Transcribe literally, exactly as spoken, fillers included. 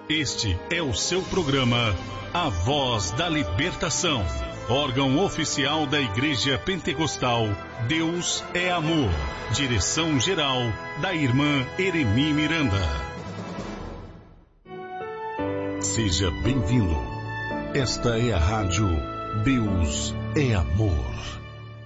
Este é o seu programa A Voz da Libertação, órgão oficial da Igreja Pentecostal Deus é Amor. Direção-geral da irmã Eremi Miranda. Seja bem-vindo. Esta é a rádio Deus é Amor.